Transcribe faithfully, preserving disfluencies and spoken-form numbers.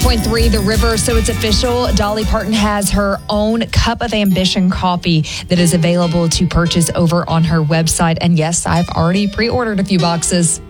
point three The River. So it's official. Dolly Parton has her own Cup of Ambition coffee that is available to purchase over on her website. And yes, I've already pre-ordered a few boxes.